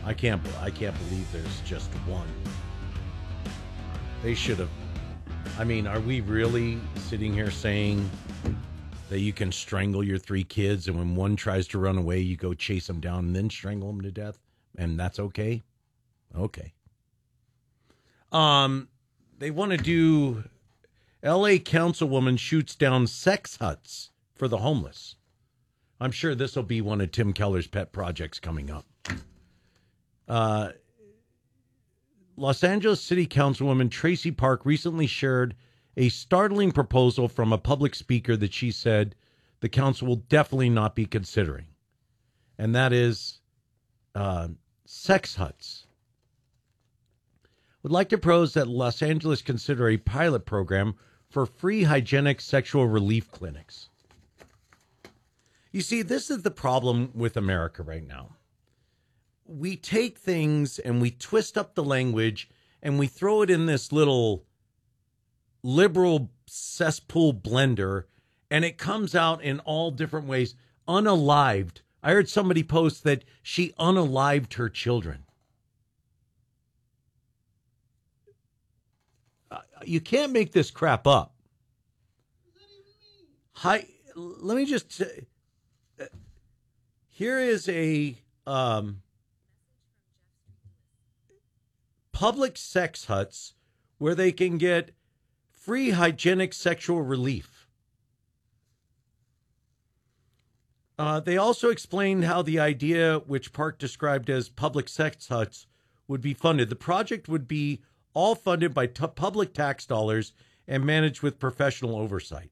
I can't believe there's just one. They should have. I mean, are we really sitting here saying that you can strangle your 3 kids, and when one tries to run away, you go chase them down and then strangle them to death, and that's okay? Okay. They want to do. L.A. councilwoman shoots down sex huts for the homeless. I'm sure this will be one of Tim Keller's pet projects coming up. Los Angeles City Councilwoman Tracy Park recently shared a startling proposal from a public speaker that she said the council will definitely not be considering. And that is sex huts. Would like to propose that Los Angeles consider a pilot program for free hygienic sexual relief clinics. You see, this is the problem with America right now. We take things and we twist up the language and we throw it in this little liberal cesspool blender, and it comes out in all different ways. Unalived. I heard somebody post that she unalived her children. You can't make this crap up. Hi, let me just say, here is a public sex huts where they can get free hygienic sexual relief. They also explained how the idea, which Park described as public sex huts, would be funded. The project would be all funded by public tax dollars and managed with professional oversight.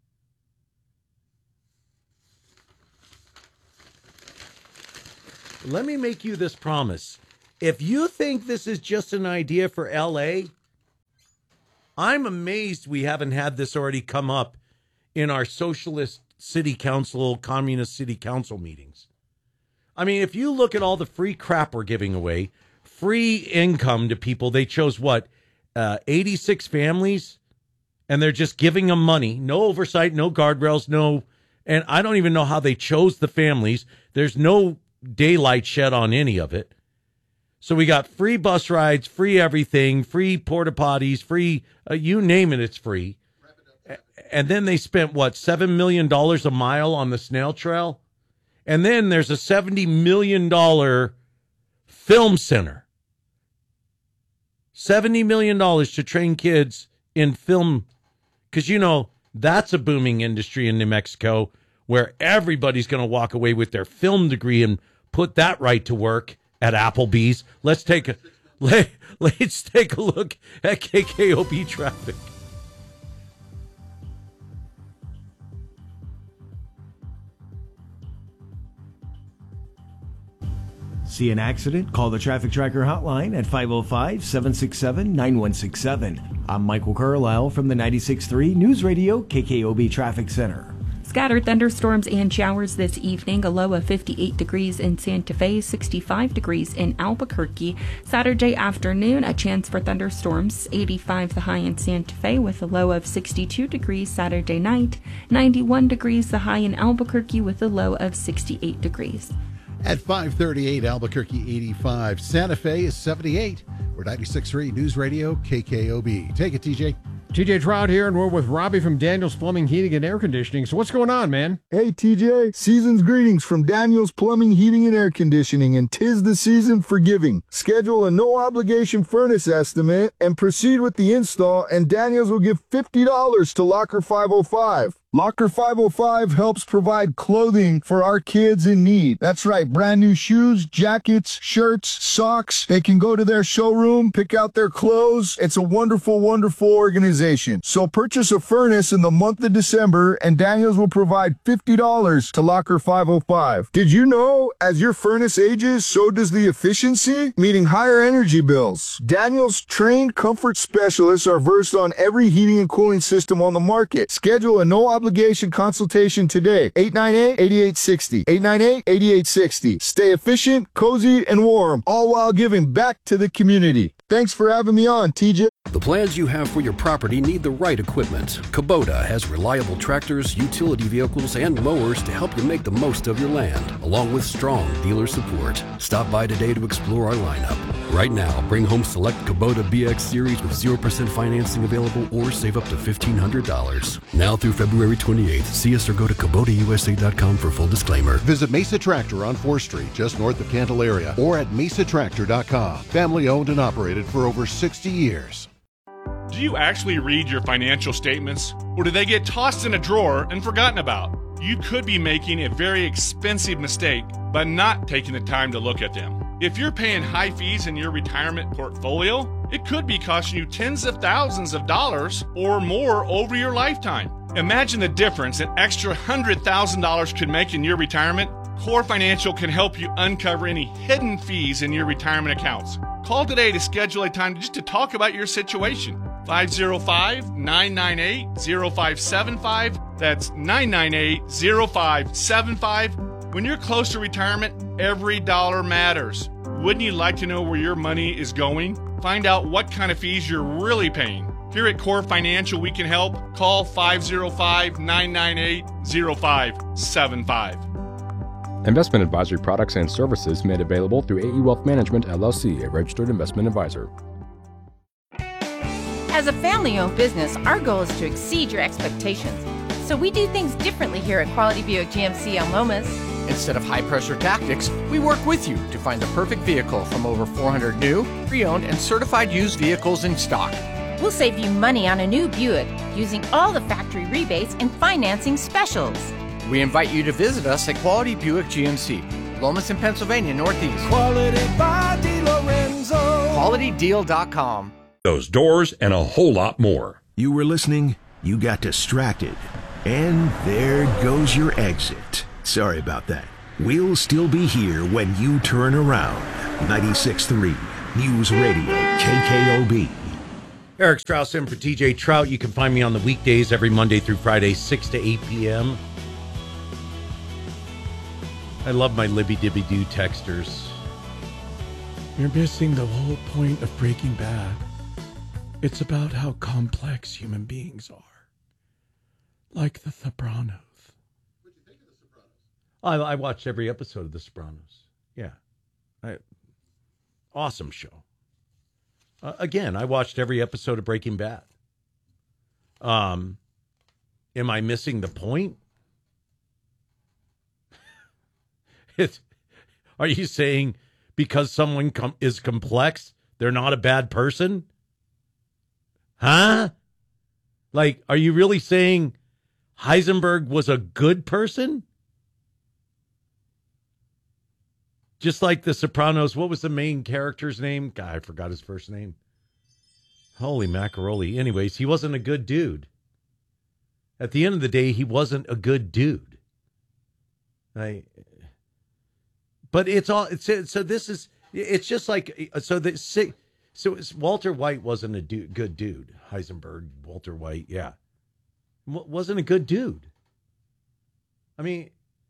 Let me make you this promise. If you think this is just an idea for L.A., I'm amazed we haven't had this already come up in our socialist city council, communist city council meetings. I mean, if you look at all the free crap we're giving away, free income to people, they chose what, 86 families, and they're just giving them money. No oversight, no guardrails, no, and I don't even know how they chose the families. There's no daylight shed on any of it. So we got free bus rides, free everything, free porta potties, free, you name it, it's free. And then they spent, what, $7 million a mile on the snail trail? And then there's a $70 million film center. $70 million to train kids in film. Because, you know, that's a booming industry in New Mexico where everybody's going to walk away with their film degree and put that right to work at Applebee's. Let's take a look at KKOB traffic. See an accident? Call the Traffic Tracker hotline at 505-767-9167. I'm Michael Carlisle from the 96.3 News Radio KKOB Traffic Center. Scattered thunderstorms and showers this evening, a low of 58 degrees in Santa Fe, 65 degrees in Albuquerque. Saturday afternoon, a chance for thunderstorms, 85 the high in Santa Fe with a low of 62 degrees Saturday night, 91 degrees the high in Albuquerque with a low of 68 degrees. At 5:38, Albuquerque 85, Santa Fe is 78. We're 96.3 News Radio KKOB. Take it, TJ. TJ Trout here, and we're with Robbie from Daniels Plumbing, Heating, and Air Conditioning. So what's going on, man? Hey, TJ. Season's greetings from Daniels Plumbing, Heating, and Air Conditioning, and 'tis the season for giving. Schedule a no-obligation furnace estimate and proceed with the install, and Daniels will give $50 to Locker 505. Locker 505 helps provide clothing for our kids in need. That's right, brand new shoes, jackets, shirts, socks. They can go to their showroom, pick out their clothes. It's a wonderful, wonderful organization. So purchase a furnace in the month of December, and Daniels will provide $50 to Locker 505. Did you know, as your furnace ages, so does the efficiency, meaning higher energy bills? Daniels trained comfort specialists are versed on every heating and cooling system on the market. Schedule a no-obligation consultation today. 898-8860. 898-8860. Stay efficient, cozy, and warm, all while giving back to the community. Thanks for having me on, TJ. The plans you have for your property need the right equipment. Kubota has reliable tractors, utility vehicles, and mowers to help you make the most of your land, along with strong dealer support. Stop by today to explore our lineup. Right now, bring home select Kubota BX Series with 0% financing available or save up to $1,500. Now through February 28th, see us or go to KubotaUSA.com for full disclaimer. Visit Mesa Tractor on 4th Street, just north of Candelaria, or at mesatractor.com. Family owned and operated for over 60 years. Do you actually read your financial statements, or do they get tossed in a drawer and forgotten about? You could be making a very expensive mistake by not taking the time to look at them. If you're paying high fees in your retirement portfolio, it could be costing you tens of thousands of dollars or more over your lifetime. Imagine the difference an extra $100,000 could make in your retirement. Core Financial can help you uncover any hidden fees in your retirement accounts. Call today to schedule a time just to talk about your situation. 505-998-0575. That's 998-0575. When you're close to retirement, every dollar matters. Wouldn't you like to know where your money is going? Find out what kind of fees you're really paying. Here at Core Financial, we can help. Call 505-998-0575. Investment advisory products and services made available through AE Wealth Management, LLC, a registered investment advisor. As a family-owned business, our goal is to exceed your expectations. So we do things differently here at Quality Buick GMC on Lomas. Instead of high-pressure tactics, we work with you to find the perfect vehicle from over 400 new, pre-owned, and certified used vehicles in stock. We'll save you money on a new Buick using all the factory rebates and financing specials. We invite you to visit us at Quality Buick GMC, Lomas in Pennsylvania Northeast. Quality by DiLorenzo. QualityDeal.com. Those doors and a whole lot more. You were listening, you got distracted, and there goes your exit. Sorry about that. We'll still be here when you turn around. 96.3 News Radio, KKOB. Eric Strauss in for TJ Trout. You can find me on the weekdays every Monday through Friday, 6 to 8 p.m. I love my Libby-Dibby-Doo texters. You're missing the whole point of Breaking Bad. It's about how complex human beings are. Like The Sopranos. What did you think of The Sopranos? I watched every episode of The Sopranos. Yeah. Awesome show. Again, I watched every episode of Breaking Bad. Am I missing the point? Are you saying because someone is complex, they're not a bad person? Huh? Like, are you really saying Heisenberg was a good person? Just like The Sopranos, what was the main character's name? God, I forgot his first name. Holy macaroni. Anyways, he wasn't a good dude. At the end of the day, he wasn't a good dude. But it's all, so this is, it's just like, so Walter White wasn't a good dude. Heisenberg, Walter White, yeah. Wasn't a good dude. I mean,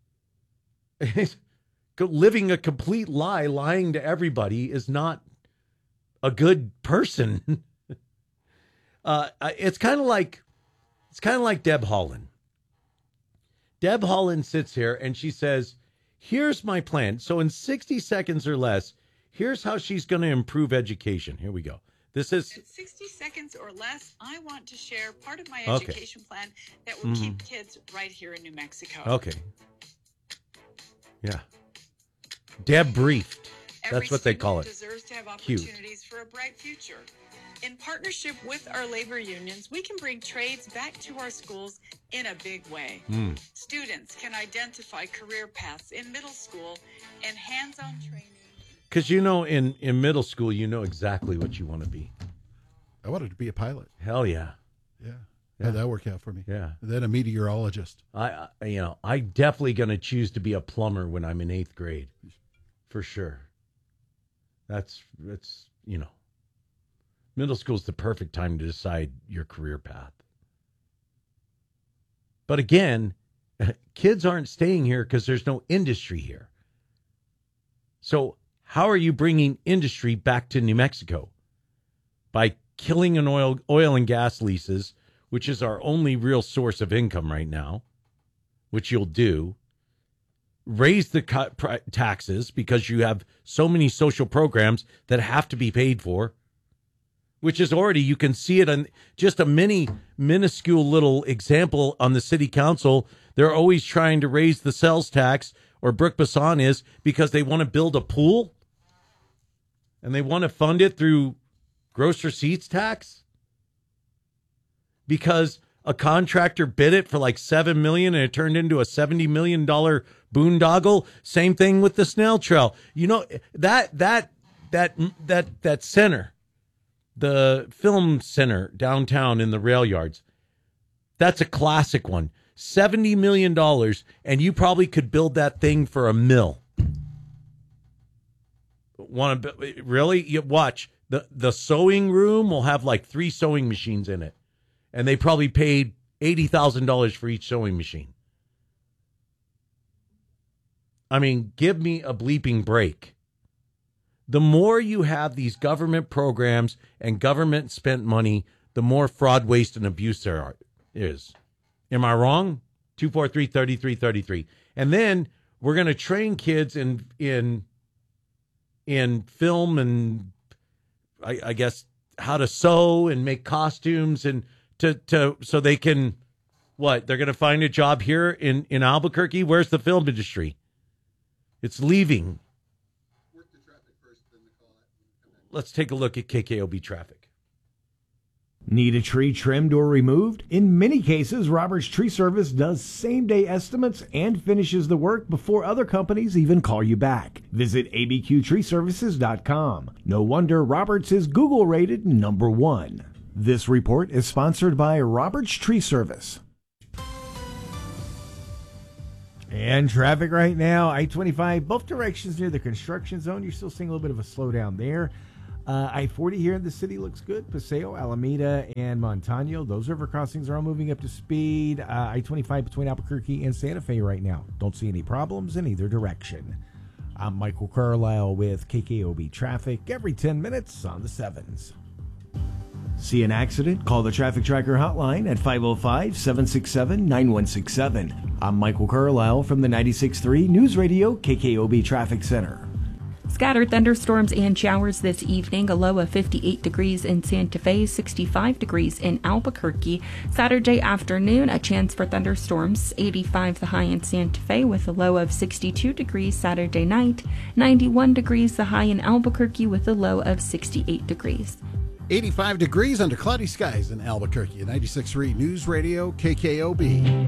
living a complete lie, lying to everybody is not a good person. It's kind of like Deb Haaland. Deb Haaland sits here and she says, here's my plan. So in 60 seconds or less, here's how she's going to improve education. Here we go. This is... In 60 seconds or less, I want to share part of my education plan that will keep kids right here in New Mexico. Okay. Yeah. Deb briefed. That's what they call it. Every student deserves to have opportunities for a bright future. In partnership with our labor unions, we can bring trades back to our schools in a big way. Students can identify career paths in middle school and hands-on training. Because, you know, in middle school, you know exactly what you want to be. I wanted to be a pilot. Hell yeah. Yeah. How'd that work out for me? Yeah. And then a meteorologist. I'm definitely going to choose to be a plumber when I'm in 8th grade. For sure. That's middle school's the perfect time to decide your career path. But again, kids aren't staying here because there's no industry here. So how are you bringing industry back to New Mexico? By killing an oil and gas leases, which is our only real source of income right now, which you'll do. Raise the taxes because you have so many social programs that have to be paid for, which is already, you can see it on just a minuscule little example on the city council. They're always trying to raise the sales tax, or Brooke Bassan is, because they want to build a pool and they want to fund it through gross receipts tax because a contractor bid it for like $7 million and it turned into a $70 million boondoggle. Same thing with the snail trail. You know, that center, the film center downtown in the rail yards, that's a classic one. $70 million, and you probably could build that thing for $1 million. Really? You watch. The sewing room will have like 3 sewing machines in it, and they probably paid $80,000 for each sewing machine. I mean, give me a bleeping break. The more you have these government programs and government spent money, the more fraud, waste, and abuse there is. Am I wrong? 243-3333. And then we're going to train kids in film and I guess how to sew and make costumes and so they can, what? They're going to find a job here in Albuquerque. Where's the film industry? It's leaving. Let's take a look at KKOB traffic. Need a tree trimmed or removed? In many cases, Roberts Tree Service does same-day estimates and finishes the work before other companies even call you back. Visit abqtreeservices.com. No wonder Roberts is Google-rated #1. This report is sponsored by Roberts Tree Service. And traffic right now, I-25, both directions near the construction zone. You're still seeing a little bit of a slowdown there. I-40 here in the city looks good. Paseo, Alameda, and Montano. Those river crossings are all moving up to speed. I-25 between Albuquerque and Santa Fe right now. Don't see any problems in either direction. I'm Michael Carlisle with KKOB Traffic every 10 minutes on the 7s. See an accident? Call the Traffic Tracker hotline at 505-767-9167. I'm Michael Carlisle from the 96.3 News Radio KKOB Traffic Center. Scattered thunderstorms and showers this evening, a low of 58 degrees in Santa Fe, 65 degrees in Albuquerque. Saturday afternoon, a chance for thunderstorms, 85 the high in Santa Fe with a low of 62 degrees Saturday night, 91 degrees the high in Albuquerque with a low of 68 degrees. 85 degrees under cloudy skies in Albuquerque. 96.3 News Radio KKOB.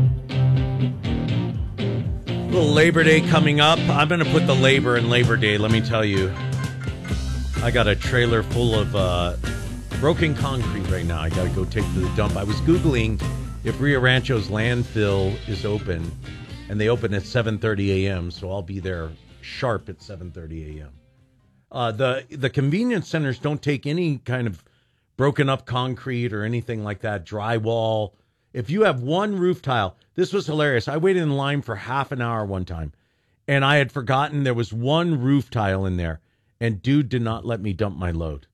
Little Labor Day coming up. I'm going to put the labor in Labor Day, let me tell you. I got a trailer full of broken concrete right now. I got to go take to the dump. I was Googling if Rio Rancho's landfill is open, and they open at 7:30 a.m., so I'll be there sharp at 7:30 a.m. The convenience centers don't take any kind of broken up concrete or anything like that, drywall. If you have one roof tile, this was hilarious. I waited in line for half an hour one time, and I had forgotten there was one roof tile in there, and dude did not let me dump my load.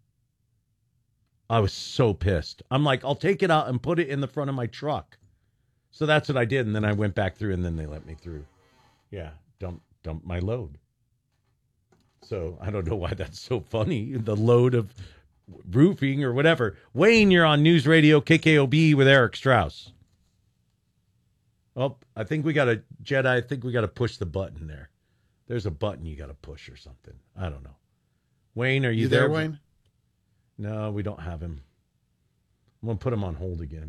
I was so pissed. I'm like, I'll take it out and put it in the front of my truck. So that's what I did, and then I went back through, and then they let me through. Yeah, dump my load. So I don't know why that's so funny, the load of roofing or whatever. Wayne, you're on News Radio KKOB with Eric Strauss. Oh, I think we got to push the button there. There's a button you got to push or something. I don't know. Wayne, are you there, Wayne? No, we don't have him. I'm going to put him on hold again.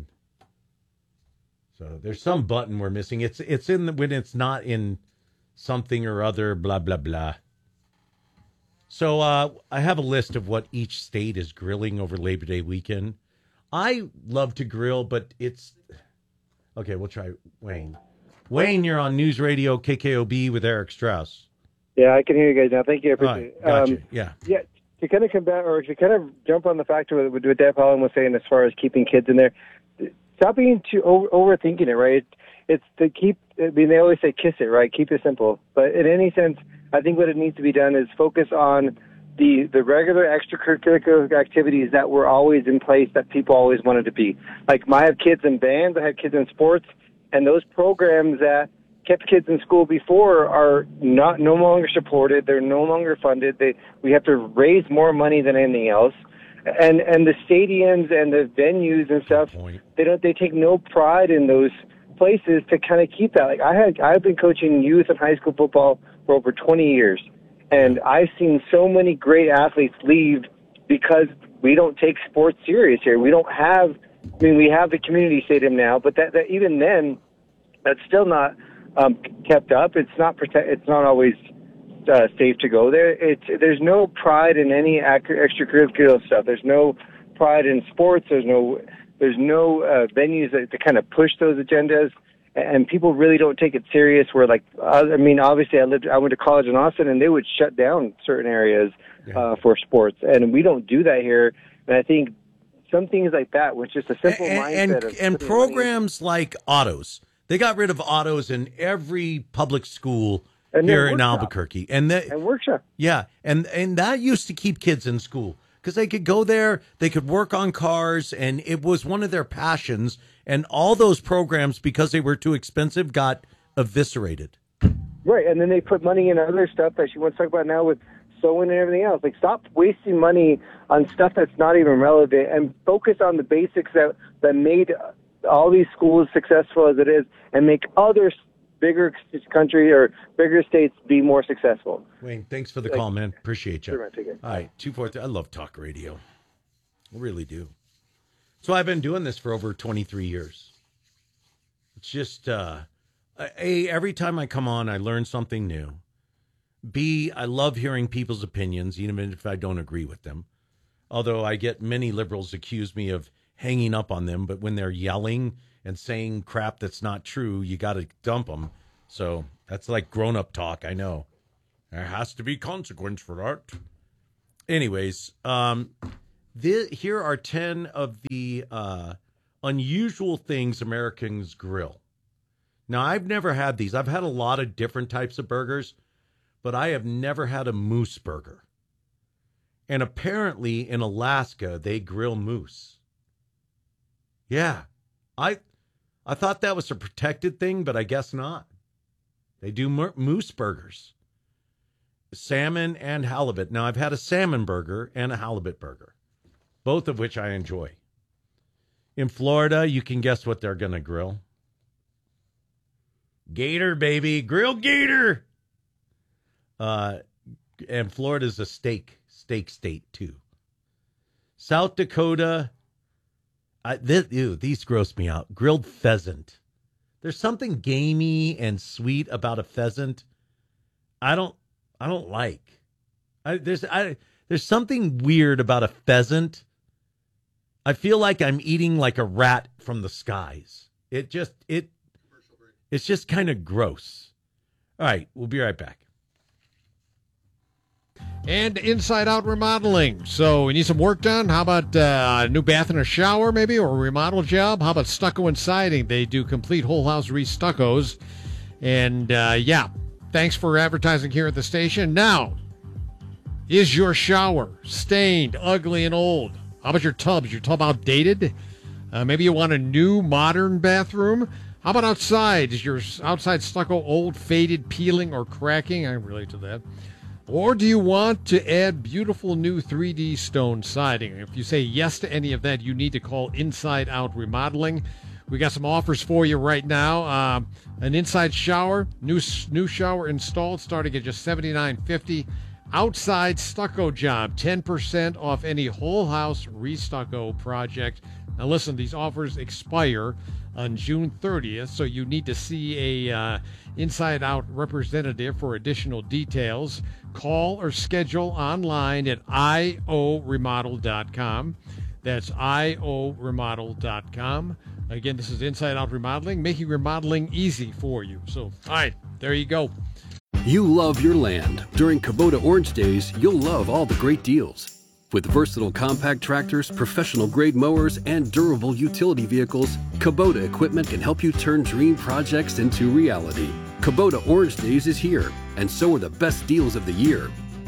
So there's some button we're missing. It's in when it's not in something or other, blah, blah, blah. So I have a list of what each state is grilling over Labor Day weekend. I love to grill, but it's... Okay, we'll try Wayne. Wayne, you're on News Radio KKOB with Eric Strauss. Yeah, I can hear you guys now. Thank you. I appreciate it. Gotcha. Yeah, to kind of combat or to kind of jump on the factor with what Deb Holland was saying as far as keeping kids in there, stop being too overthinking it, right? It's to keep, I mean, they always say kiss it, right? Keep it simple. But in any sense, I think what it needs to be done is focus on the regular extracurricular activities that were always in place that people always wanted to be. Like, I have kids in bands, I have kids in sports, and those programs that kept kids in school before are no longer supported. They're no longer funded. We have to raise more money than anything else. And the stadiums and the venues and stuff, they take no pride in those places to kind of keep that. Like, I've been coaching youth and high school football for over 20 years, and I've seen so many great athletes leave because we don't take sports serious here. We don't have, we have the community stadium now, but that even then, that's still not kept up. It's not always safe to go there. There's no pride in any extracurricular stuff. There's no pride in sports. There's no venues that kind of push those agendas, and people really don't take it serious. Where, like, obviously I went to college in Austin, and they would shut down certain areas for sports, and we don't do that here. And I think some things like that, which is a simple mindset and programs like autos. They got rid of autos in every public school here in Albuquerque, and workshop. Yeah, and that used to keep kids in school because they could go there, they could work on cars, and it was one of their passions. And all those programs, because they were too expensive, got eviscerated. Right, and then they put money in other stuff that she wants to talk about now with sewing and everything else. Like, stop wasting money on stuff that's not even relevant, and focus on the basics that made all these schools successful as it is, and make other bigger country or bigger states be more successful. Wayne, thanks for the call, man. Appreciate you. Sure, man, all right, 243. I love talk radio. I really do. So I've been doing this for over 23 years. It's just, A, every time I come on, I learn something new. B, I love hearing people's opinions, even if I don't agree with them. Although I get many liberals accuse me of hanging up on them, but when they're yelling and saying crap that's not true, you got to dump them. So that's like grown-up talk, I know. There has to be consequence for that. Anyways, here are 10 of the unusual things Americans grill. Now, I've never had these. I've had a lot of different types of burgers, but I have never had a moose burger. And apparently in Alaska, they grill moose. Yeah, I thought that was a protected thing, but I guess not. They do moose burgers. Salmon and halibut. Now, I've had a salmon burger and a halibut burger, both of which I enjoy. In Florida, you can guess what they're going to grill. Gator, baby. Grill gator. And Florida's a steak state, too. South Dakota, these gross me out. Grilled pheasant. There's something gamey and sweet about a pheasant. I don't like. There's something weird about a pheasant. I feel like I'm eating like a rat from the skies. It's just kind of gross. All right, we'll be right back. And Inside Out Remodeling. So you need some work done? How about a new bath and a shower maybe, or a remodel job? How about stucco and siding? They do complete whole house re-stuccos. And thanks for advertising here at the station. Now, is your shower stained, ugly, and old? How about your tub? Is your tub outdated? Maybe you want a new, modern bathroom? How about outside? Is your outside stucco old, faded, peeling, or cracking? I relate to that. Or do you want to add beautiful new 3D stone siding? If you say yes to any of that, you need to call Inside Out Remodeling. We got some offers for you right now. An inside shower, new shower installed, starting at just $79.50. Outside stucco job, 10% off any whole house re-stucco project. Now listen, these offers expire on June 30th, so you need to see a Inside Out representative for additional details. Call or schedule online at ioremodel.com. That's ioremodel.com. Again, this is Inside Out Remodeling, making remodeling easy for you. So, all right, there you go. You love your land. During Kubota Orange Days, you'll love all the great deals. With versatile compact tractors, professional-grade mowers, and durable utility vehicles, Kubota equipment can help you turn dream projects into reality. Kubota Orange Days is here, and so are the best deals of the year.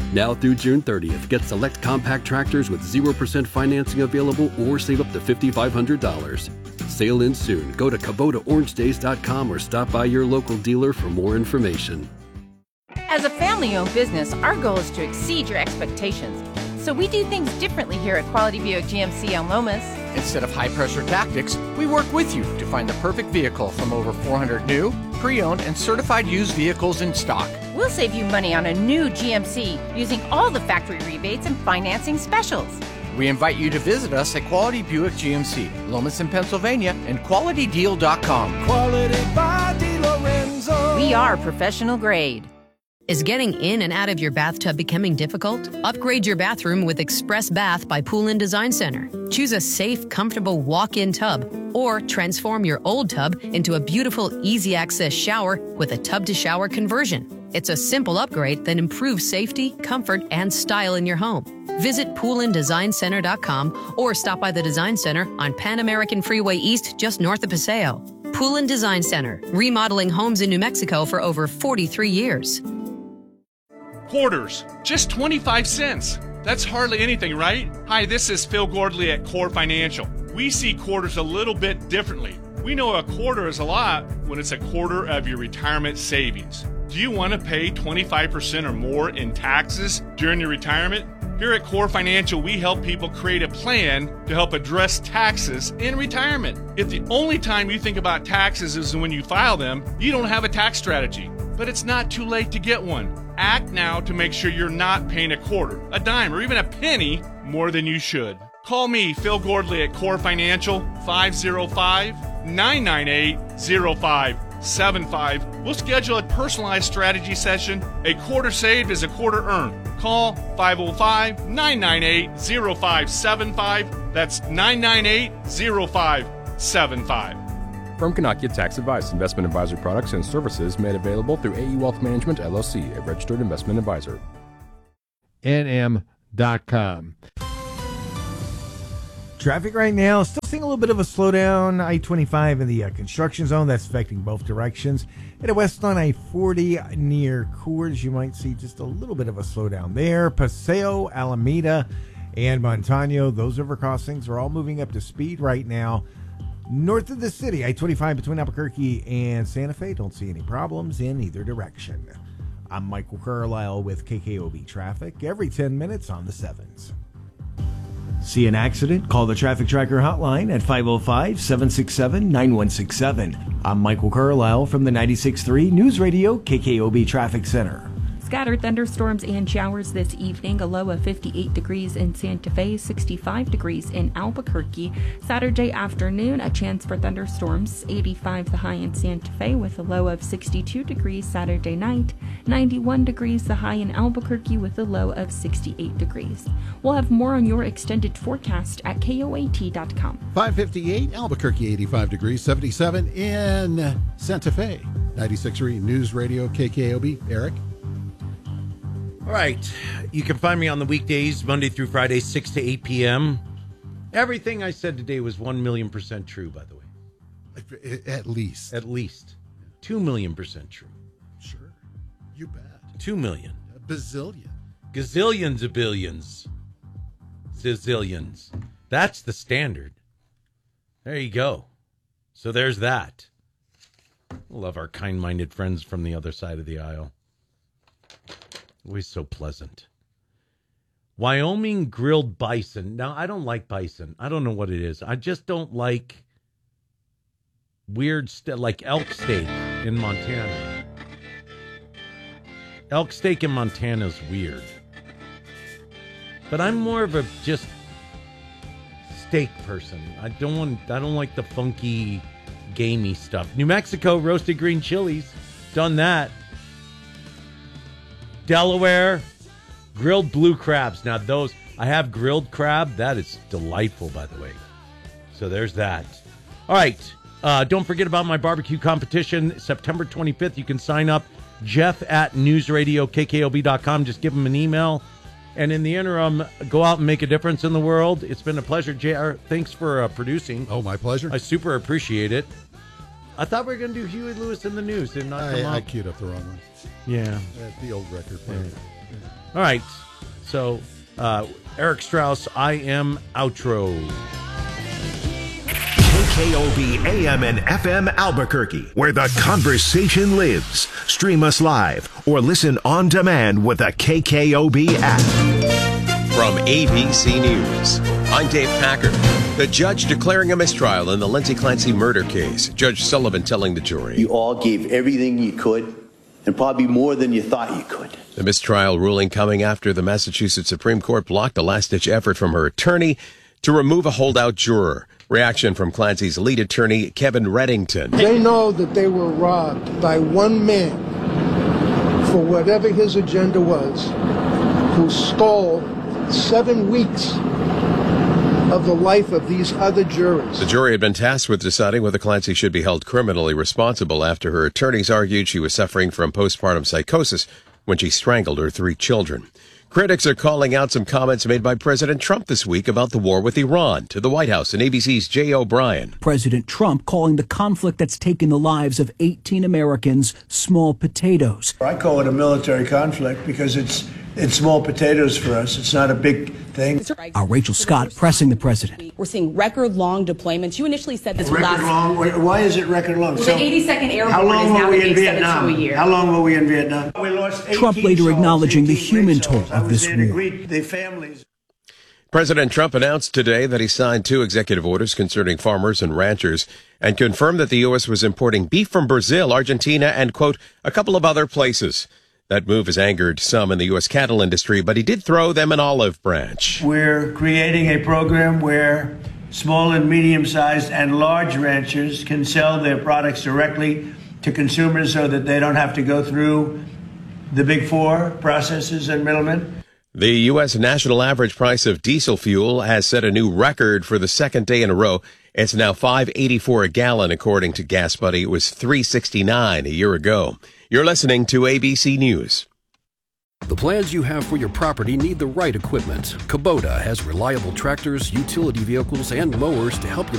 Now through June 30th, get select compact tractors with 0% financing available or save up to $5,500. Sale ends soon. Go to KubotaOrangeDays.com or stop by your local dealer for more information. As a family-owned business, our goal is to exceed your expectations. So we do things differently here at Quality Buick GMC El Lomas. Instead of high-pressure tactics, we work with you to find the perfect vehicle from over 400 new, pre-owned, and certified used vehicles in stock. We'll save you money on a new GMC using all the factory rebates and financing specials. We invite you to visit us at Quality Buick GMC, Lomas in Pennsylvania, and QualityDeal.com. Quality by DeLorenzo. We are professional grade. Is getting in and out of your bathtub becoming difficult? Upgrade your bathroom with Express Bath by Pool & Design Center. Choose a safe, comfortable walk-in tub or transform your old tub into a beautiful, easy-access shower with a tub-to-shower conversion. It's a simple upgrade that improves safety, comfort, and style in your home. Visit poolanddesignCenter.com or stop by the Design Center on Pan American Freeway East just north of Paseo. Pool & Design Center, remodeling homes in New Mexico for over 43 years. Quarters, just 25 cents. That's hardly anything, right? Hi, this is Phil Gordley at Core Financial. We see quarters a little bit differently. We know a quarter is a lot when it's a quarter of your retirement savings. Do you want to pay 25% or more in taxes during your retirement? Here at Core Financial, we help people create a plan to help address taxes in retirement. If the only time you think about taxes is when you file them, you don't have a tax strategy. But it's not too late to get one. Act now to make sure you're not paying a quarter, a dime, or even a penny more than you should. Call me, Phil Gordley at Core Financial, 505-998-0575. We'll schedule a personalized strategy session. A quarter saved is a quarter earned. Call 505-998-0575. That's 998-0575. From Kanakya Tax Advice, investment advisory products and services made available through AE Wealth Management, LLC, a registered investment advisor. NM.com. Traffic right now, still seeing a little bit of a slowdown. I-25 in the construction zone, that's affecting both directions. And west on I-40 near Coors, you might see just a little bit of a slowdown there. Paseo, Alameda, and Montano, those river crossings are all moving up to speed right now. North of the city, I-25 between Albuquerque and Santa Fe, don't see any problems in either direction. I'm Michael Carlisle with KKOB Traffic, every 10 minutes on the 7s. See an accident? Call the Traffic Tracker hotline at 505-767-9167. I'm Michael Carlisle from the 96.3 News Radio KKOB Traffic Center. Scattered thunderstorms and showers this evening, a low of 58 degrees in Santa Fe, 65 degrees in Albuquerque. Saturday afternoon, a chance for thunderstorms, 85 the high in Santa Fe with a low of 62 degrees Saturday night, 91 degrees the high in Albuquerque with a low of 68 degrees. We'll have more on your extended forecast at KOAT.com. 558 Albuquerque, 85 degrees, 77 in Santa Fe. 96.3 News Radio KKOB. Eric? All right. You can find me on the weekdays, Monday through Friday, 6 to 8 p.m. Everything I said today was 1,000,000% true, by the way. At least. At least. 2,000,000% true. Sure. You bet. 2 million. A bazillion. Gazillions of billions. Zillions. That's the standard. There you go. So there's that. Love our kind-minded friends from the other side of the aisle. Always so pleasant. Wyoming grilled bison. Now, I don't like bison. I don't know what it is. I just don't like weird stuff like elk steak in Montana. Elk steak in Montana is weird. But I'm more of a just steak person. I don't like the funky, gamey stuff. New Mexico roasted green chilies. Done that. Delaware, grilled blue crabs. Now those, I have grilled crab. That is delightful, by the way. So there's that. All right. Don't forget about my barbecue competition, September 25th. You can sign up, Jeff@newsradiokkob.com. Just give them an email. And in the interim, go out and make a difference in the world. It's been a pleasure, JR. Thanks for producing. Oh, my pleasure. I super appreciate it. I thought we were going to do Huey Lewis in the news. Did not come up. I queued up the wrong one. Yeah. The old record player. All right. So, Eric Strauss, I am outro. KKOB AM and FM Albuquerque, where the conversation lives. Stream us live or listen on demand with the KKOB app. From ABC News, I'm Dave Packer. The judge declaring a mistrial in the Lindsay Clancy murder case. Judge Sullivan telling the jury, "You all gave everything you could, and probably more than you thought you could." The mistrial ruling coming after the Massachusetts Supreme Court blocked a last-ditch effort from her attorney to remove a holdout juror. Reaction from Clancy's lead attorney, Kevin Reddington. They know that they were robbed by one man for whatever his agenda was, who stole 7 weeks of the life of these other jurors. The jury had been tasked with deciding whether Clancy should be held criminally responsible after her attorneys argued she was suffering from postpartum psychosis when she strangled her 3 children. Critics are calling out some comments made by President Trump this week about the war with Iran. To the White House and ABC's Jay O'Brien. President Trump calling the conflict that's taken the lives of 18 Americans small potatoes. I call it a military conflict because it's small potatoes for us. It's not a big thing. Rachel Scott pressing the president. We're seeing record-long deployments. You initially said this would last... Record-long? Why is it record-long? Well, the 82nd Airborne is now going to be extended to a year. How long were we in Vietnam? We lost 18 Trump later souls, acknowledging the 18 human souls. toll of this war. The families... President Trump announced today that he signed 2 executive orders concerning farmers and ranchers and confirmed that the U.S. was importing beef from Brazil, Argentina, and, quote, a couple of other places. That move has angered some in the U.S. cattle industry, but he did throw them an olive branch. We're creating a program where small and medium-sized and large ranchers can sell their products directly to consumers so that they don't have to go through the big 4 processors and middlemen. The U.S. national average price of diesel fuel has set a new record for the second day in a row. It's now $5.84 a gallon, according to Gas Buddy. It was $3.69 a year ago. You're listening to ABC News. The plans you have for your property need the right equipment. Kubota has reliable tractors, utility vehicles, and mowers to help you